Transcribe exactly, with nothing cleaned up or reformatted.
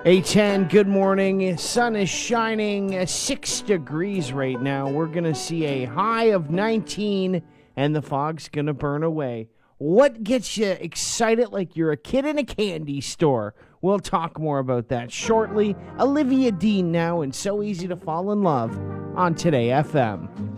eight ten, good morning. Sun is shining, uh, six degrees right now. We're going to see a high of nineteen, and the fog's going to burn away. What gets you excited like you're a kid in a candy store? We'll talk more about that shortly. Olivia Dean now, and So Easy to Fall in Love on Today F M.